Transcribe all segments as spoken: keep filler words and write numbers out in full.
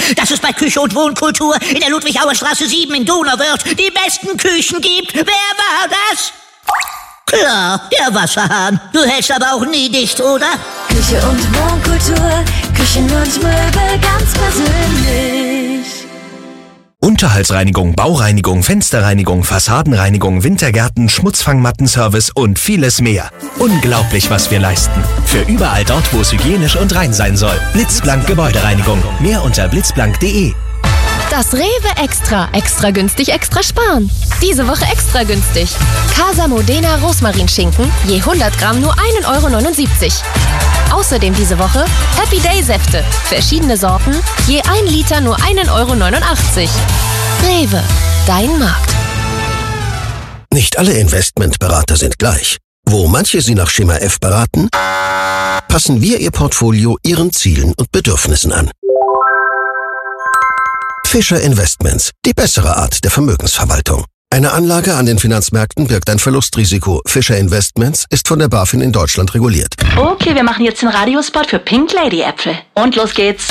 dass es bei Küche und Wohnkultur in der Ludwig-Auer-Straße sieben in Donauwörth die besten Küchen gibt. Wer war das? Klar, der Wasserhahn. Du hältst aber auch nie dicht, oder? Küche und Wohnkultur, Küchen und Möbel ganz persönlich. Unterhaltsreinigung, Baureinigung, Fensterreinigung, Fassadenreinigung, Wintergärten, Schmutzfangmattenservice und vieles mehr. Unglaublich, was wir leisten. Für überall dort, wo es hygienisch und rein sein soll. Blitzblank Gebäudereinigung. Mehr unter blitzblank punkt de. Das Rewe Extra. Extra günstig, extra sparen. Diese Woche extra günstig. Casa Modena Rosmarinschinken, je hundert Gramm nur ein Euro neunundsiebzig. Außerdem diese Woche Happy Day Säfte. Verschiedene Sorten, je ein Liter nur ein Euro neunundachtzig. Rewe, dein Markt. Nicht alle Investmentberater sind gleich. Wo manche Sie nach Schema F beraten, passen wir Ihr Portfolio Ihren Zielen und Bedürfnissen an. Fischer Investments, die bessere Art der Vermögensverwaltung. Eine Anlage an den Finanzmärkten birgt ein Verlustrisiko. Fischer Investments ist von der BaFin in Deutschland reguliert. Okay, wir machen jetzt den Radiospot für Pink Lady Äpfel. Und los geht's.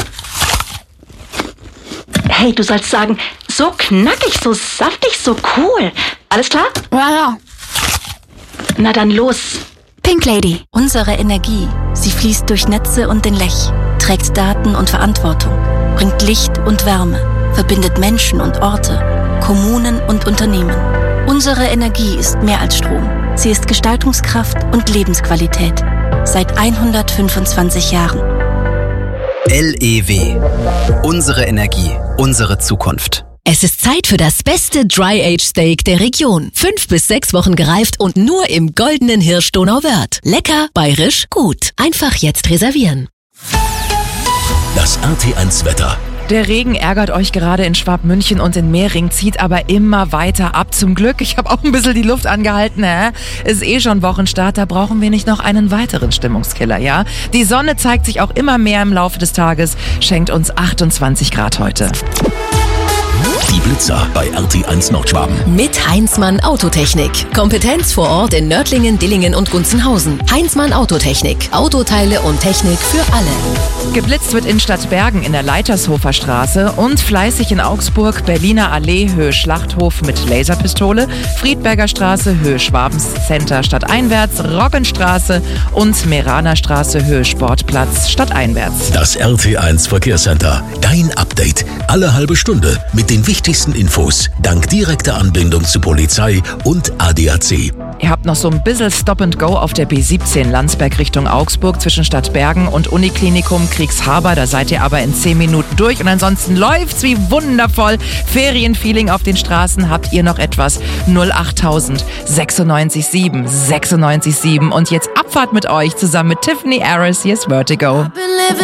Hey, du sollst sagen, so knackig, so saftig, so cool. Alles klar? Ja, ja. Na dann los. Pink Lady, unsere Energie. Sie fließt durch Netze und den Lech, trägt Daten und Verantwortung, bringt Licht und Wärme, verbindet Menschen und Orte, Kommunen und Unternehmen. Unsere Energie ist mehr als Strom. Sie ist Gestaltungskraft und Lebensqualität. Seit hundertfünfundzwanzig Jahren. L E W. Unsere Energie, unsere Zukunft. Es ist Zeit für das beste Dry-Age Steak der Region. Fünf bis sechs Wochen gereift und nur im goldenen Hirsch Donauwörth. Lecker, bayerisch, gut. Einfach jetzt reservieren. Das R T eins Wetter. Der Regen ärgert euch gerade in Schwabmünchen und in Mehring, zieht aber immer weiter ab. Zum Glück, ich habe auch ein bisschen die Luft angehalten. Hä? Ist eh schon Wochenstart, da brauchen wir nicht noch einen weiteren Stimmungskiller, ja? Die Sonne zeigt sich auch immer mehr im Laufe des Tages, schenkt uns achtundzwanzig Grad heute. Die Blitzer bei R T eins Nordschwaben. Mit Heinzmann Autotechnik. Kompetenz vor Ort in Nördlingen, Dillingen und Gunzenhausen. Heinzmann Autotechnik. Autoteile und Technik für alle. Geblitzt wird in Stadtbergen in der Leitershofer Straße und fleißig in Augsburg, Berliner Allee, Höhe Schlachthof mit Laserpistole, Friedberger Straße, Höhe Schwabens Center stadteinwärts, Roggenstraße und Meraner Straße, Höhe Sportplatz stadteinwärts. Das R T eins Verkehrscenter. Dein Update. Alle halbe Stunde mit den wichtigsten Infos. Dank direkter Anbindung zu Polizei und A D A C. Ihr habt noch so ein bisschen Stop and Go auf der B siebzehn Landsberg Richtung Augsburg zwischen Stadtbergen und Uniklinikum Kriegshaber. Da seid ihr aber in zehn Minuten durch und ansonsten läuft's wie wundervoll. Ferienfeeling auf den Straßen. Habt ihr noch etwas? null achttausend sechsundneunzig sieben sechsundneunzig sieben und jetzt Abfahrt mit euch zusammen mit Tiffany Harris. Hier ist Vertigo.